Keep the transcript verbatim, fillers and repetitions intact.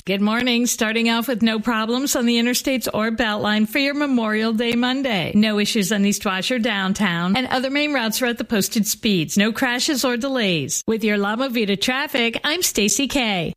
Good morning. Starting off with no problems on the interstates or Beltline for your Memorial Day Monday. No issues on East Wash or downtown, and other main routes are at the posted speeds. No crashes or delays. With your La Movida traffic, I'm Stacy Kay.